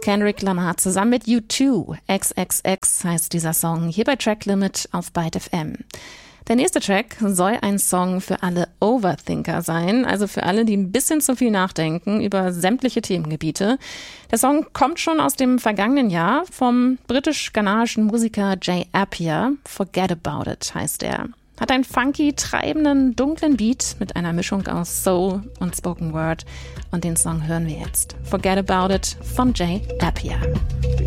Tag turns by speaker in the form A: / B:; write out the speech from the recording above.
A: Kendrick Lamar zusammen mit U2. XXX heißt dieser Song, hier bei Track Limit auf Byte FM. Der nächste Track soll ein Song für alle Overthinker sein, also für alle, die ein bisschen zu viel nachdenken über sämtliche Themengebiete. Der Song kommt schon aus dem vergangenen Jahr vom britisch-ghanaischen Musiker Jay Appiah. Forget About It heißt er. Hat einen funky, treibenden, dunklen Beat mit einer Mischung aus Soul und Spoken Word. Und den Song hören wir jetzt. Forget About It von Jay Appiah.